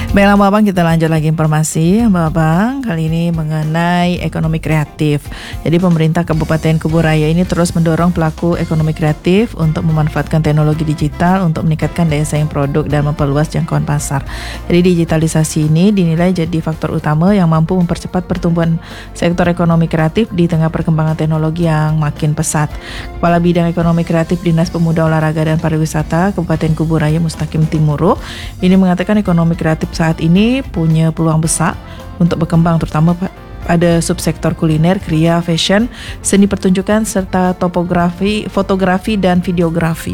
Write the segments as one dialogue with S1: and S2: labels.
S1: Baiklah Abang, kita lanjut lagi informasi Abang kali ini mengenai ekonomi kreatif. Jadi pemerintah Kabupaten Kubu Raya ini terus mendorong pelaku ekonomi kreatif untuk memanfaatkan teknologi digital untuk meningkatkan daya saing produk dan memperluas jangkauan pasar. Jadi digitalisasi ini dinilai jadi faktor utama yang mampu mempercepat pertumbuhan sektor ekonomi kreatif di tengah perkembangan teknologi yang makin pesat. Kepala Bidang Ekonomi Kreatif Dinas Pemuda Olahraga dan Pariwisata Kabupaten Kubu Raya Mustaqim Timuro ini mengatakan ekonomi kreatif saat ini punya peluang besar untuk berkembang, terutama pada subsektor kuliner, kriya, fashion, seni pertunjukan, serta topografi, fotografi, dan videografi.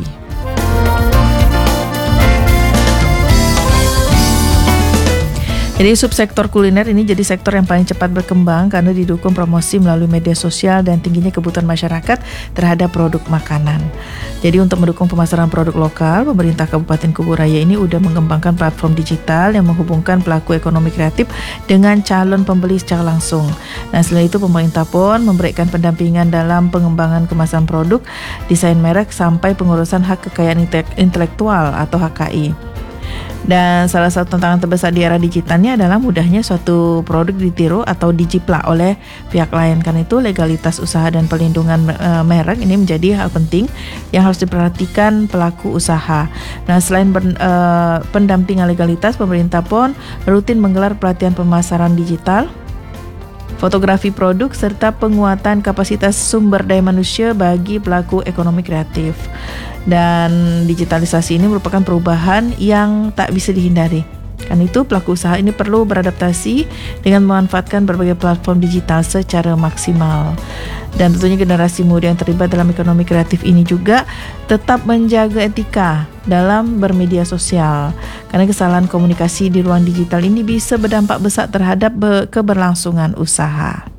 S1: Jadi subsektor kuliner ini jadi sektor yang paling cepat berkembang karena didukung promosi melalui media sosial dan tingginya kebutuhan masyarakat terhadap produk makanan. Jadi untuk mendukung pemasaran produk lokal, pemerintah Kabupaten Kubu Raya ini udah mengembangkan platform digital yang menghubungkan pelaku ekonomi kreatif dengan calon pembeli secara langsung. Nah, selain itu pemerintah pun memberikan pendampingan dalam pengembangan kemasan produk, desain merek sampai pengurusan hak kekayaan intelektual atau HKI. Dan salah satu tantangan terbesar di era digitalnya adalah mudahnya suatu produk ditiru atau dijiplak oleh pihak lain. Karena itu legalitas usaha dan pelindungan merek ini menjadi hal penting yang harus diperhatikan pelaku usaha. Nah, selain pendampingan legalitas, pemerintah pun rutin menggelar pelatihan pemasaran digital, fotografi produk, serta penguatan kapasitas sumber daya manusia bagi pelaku ekonomi kreatif. Dan digitalisasi ini merupakan perubahan yang tak bisa dihindari. Karena itu pelaku usaha ini perlu beradaptasi dengan memanfaatkan berbagai platform digital secara maksimal. Dan tentunya generasi muda yang terlibat dalam ekonomi kreatif ini juga tetap menjaga etika dalam bermedia sosial. Karena kesalahan komunikasi di ruang digital ini bisa berdampak besar terhadap keberlangsungan usaha.